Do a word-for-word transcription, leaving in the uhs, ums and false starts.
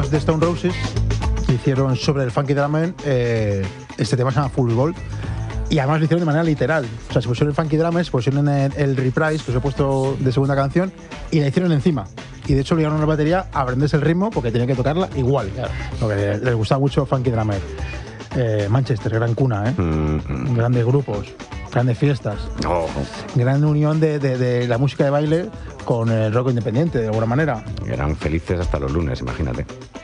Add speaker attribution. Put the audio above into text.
Speaker 1: los de Stone Roses hicieron sobre el Funky Drummer, eh, este tema se llama Full Gold, y además lo hicieron de manera literal. O sea, se pusieron el Funky Drummer, se pusieron el, el reprise que os he puesto de segunda canción y la hicieron encima. Y de hecho obligaron a la batería a aprenderse el ritmo porque tenía que tocarla igual. Claro. Porque les, les gustaba mucho Funky Drummer. Eh, Manchester, gran cuna, ¿eh? Mm-hmm. Grandes grupos, grandes fiestas, oh. Gran unión de, de, de la música de baile con el rock independiente, de alguna manera.
Speaker 2: Eran felices hasta los lunes, imagínate.